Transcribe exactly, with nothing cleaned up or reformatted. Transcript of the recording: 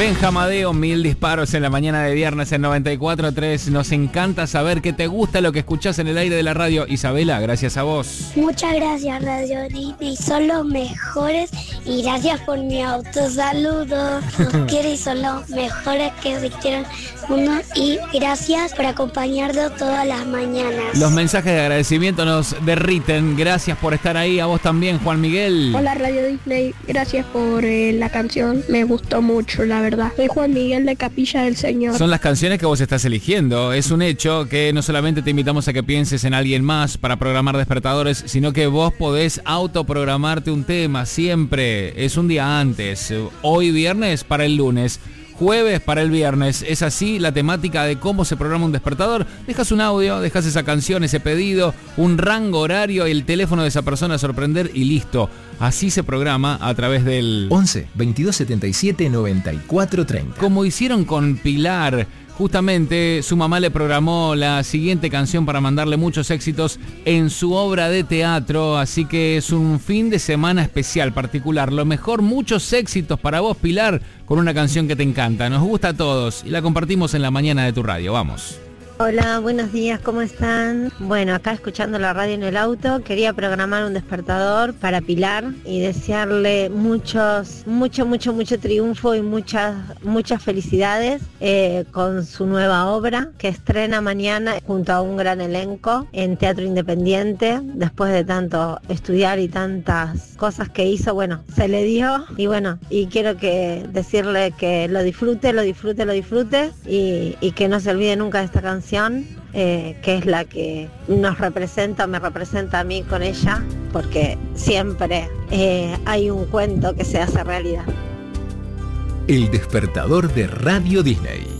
Benjamadeo, mil disparos en la mañana de viernes en noventa y cuatro punto tres. Nos encanta saber que te gusta lo que escuchás en el aire de la radio. Isabela, gracias a vos. Muchas gracias, Radio Disney. Son los mejores y gracias por mi autosaludo. Los quiero y son los mejores que existieron en el mundo y gracias por acompañarnos todas las mañanas. Los mensajes de agradecimiento nos derriten. Gracias por estar ahí. A vos también, Juan Miguel. Hola, Radio Disney. Gracias por eh, la canción. Me gustó mucho, la verdad. Soy Juan Miguel de Capilla del Señor. Son las canciones que vos estás eligiendo. Es un hecho que no solamente te invitamos a que pienses en alguien más para programar despertadores, sino que vos podés autoprogramarte un tema siempre. Es un día antes. Hoy viernes para el lunes. Jueves para el viernes. Es así la temática de cómo se programa un despertador. Dejas un audio, dejas esa canción, ese pedido, un rango horario, el teléfono de esa persona a sorprender y listo. Así se programa a través del once, veintidós setenta y siete, noventa y cuatro treinta. Como hicieron con Pilar. Justamente su mamá le programó la siguiente canción para mandarle muchos éxitos en su obra de teatro, así que es un fin de semana especial, particular. Lo mejor, muchos éxitos para vos, Pilar, con una canción que te encanta. Nos gusta a todos y la compartimos en la mañana de tu radio. Vamos. Hola, buenos días, ¿cómo están? Bueno, acá escuchando la radio en el auto, quería programar un despertador para Pilar y desearle muchos, mucho, mucho, mucho triunfo y muchas, muchas felicidades eh, con su nueva obra que estrena mañana junto a un gran elenco en Teatro Independiente. Después de tanto estudiar y tantas cosas que hizo, bueno, se le dio y bueno, y quiero que decirle que lo disfrute, lo disfrute, lo disfrute y, y que no se olvide nunca de esta canción. Eh, que es la que nos representa, me representa a mí con ella, porque siempre eh, hay un cuento que se hace realidad. El despertador de Radio Disney.